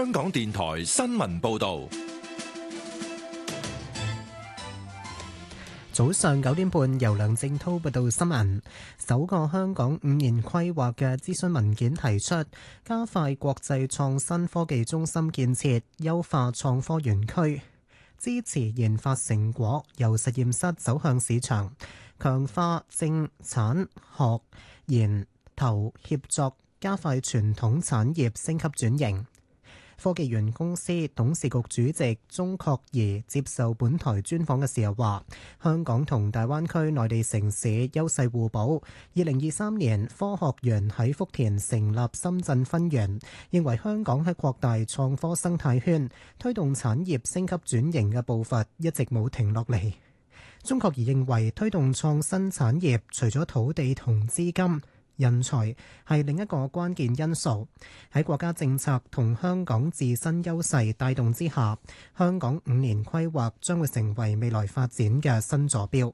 香港電台新聞報道。 早上9點半，由梁正滔報道新聞。首個香港5年規劃嘅諮詢文件提出，加快國際創新科技中心建設，優化創科園區，支持研發成果由實驗室走向市場，強化政產學研投協作，加快傳統產業升級轉型。科技園公司董事局主席鍾確儀接受本台專訪嘅時候話，香港同大灣區內地城市優勢互補。2023年科學園喺福田成立深圳分園，認為香港喺擴大創科生態圈、推動產業升級轉型嘅步伐一直冇停落嚟。鍾確儀認為推動創新產業除咗土地同資金，人才係另一個關鍵因素。喺國家政策同香港自身優勢帶動之下，香港5年規劃將會成為未來發展嘅新坐標。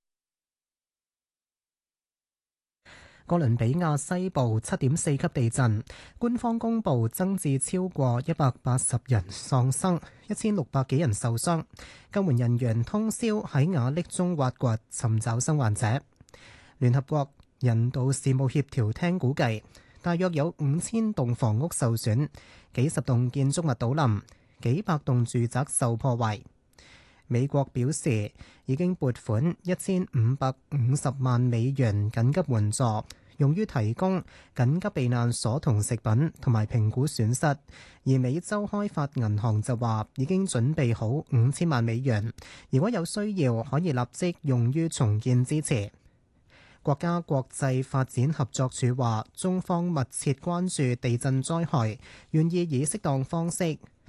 哥倫比亞西部7.4級地震，官方公布增至超過180人喪生，1600幾人受傷。救援人員通宵喺瓦礫中挖掘，尋找生還者。聯合國人道事務協調廳估計，大約有5000棟房屋受損，幾十棟建築物倒冧，幾百棟住宅受破壞。美國表示已經撥款1550萬美元緊急援助，用於提供緊急避難所同食品，同埋評估損失。而美洲開發銀行就話已經準備好5000萬美元，如果有需要可以立即用於重建支持。國家國際發展合作署話，中方密切關注地震災害，願意以適當方式